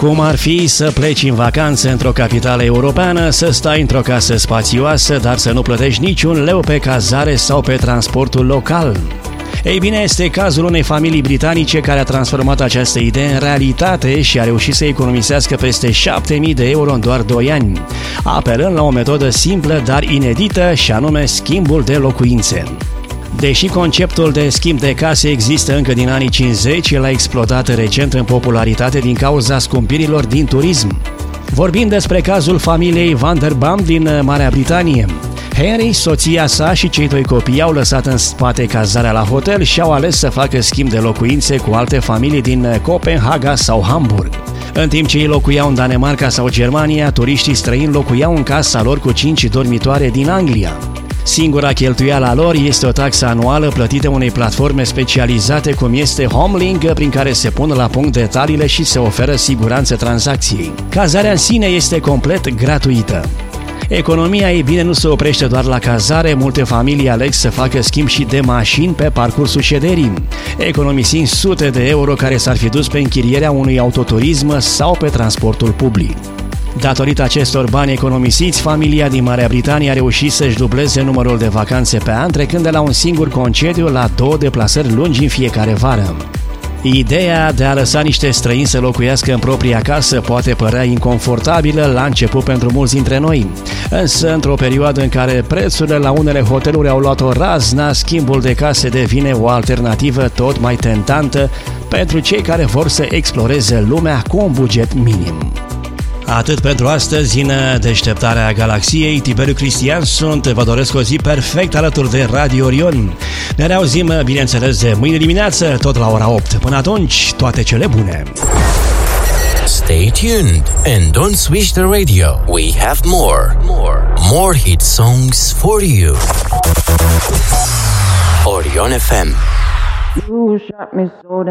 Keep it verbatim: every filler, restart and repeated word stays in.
Cum ar fi să pleci în vacanță într-o capitală europeană, să stai într-o casă spațioasă, dar să nu plătești niciun leu pe cazare sau pe transportul local? Ei bine, este cazul unei familii britanice care a transformat această idee în realitate și a reușit să economisească peste șapte mii de euro în doar doi ani, apelând la o metodă simplă, dar inedită, și anume schimbul de locuințe. Deși conceptul de schimb de case există încă din anii cincizeci, el a explodat recent în popularitate din cauza scumpirilor din turism. Vorbim despre cazul familiei Vanderbaum din Marea Britanie. Henry, soția sa și cei doi copii au lăsat în spate cazarea la hotel și au ales să facă schimb de locuințe cu alte familii din Copenhaga sau Hamburg. În timp ce ei locuiau în Danemarca sau Germania, turiștii străini locuiau în casa lor cu cinci dormitoare din Anglia. Singura cheltuială a lor este o taxă anuală plătită unei platforme specializate cum este HomeLink, prin care se pun la punct detaliile și se oferă siguranță tranzacției. Cazarea în sine este complet gratuită. Economia, ei bine, nu se oprește doar la cazare, multe familii aleg să facă schimb și de mașini pe parcursul șederii, economisind sute de euro care s-ar fi dus pe închirierea unui autoturism sau pe transportul public. Datorită acestor bani economisiți, familia din Marea Britanie a reușit să-și dubleze numărul de vacanțe pe an, trecând de la un singur concediu la două deplasări lungi în fiecare vară. Ideea de a lăsa niște străini să locuiască în propria casă poate părea inconfortabilă la început pentru mulți dintre noi, însă într-o perioadă în care prețurile la unele hoteluri au luat o razna, schimbul de case devine o alternativă tot mai tentantă pentru cei care vor să exploreze lumea cu un buget minim. Atât pentru astăzi, în Deșteptarea Galaxiei. Tiberiu Cristian sunt, vă doresc o zi perfect alături de Radio Orion. Ne reauzim, bineînțeles, de mâine dimineață, tot la ora opt. Până atunci, toate cele bune! Stay tuned and don't switch the radio. We have more, more, more hit songs for you. Orion F M. You shot me so damn